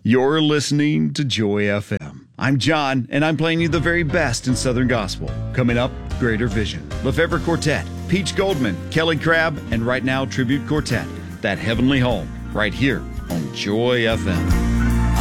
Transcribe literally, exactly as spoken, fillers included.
You're listening to Joy F M. I'm John, and I'm playing you the very best in Southern Gospel. Coming up, Greater Vision, Lefevre Quartet, Peach Goldman, Kelly Crabb, and right now, Tribute Quartet, That Heavenly Home, right here on Joy F M.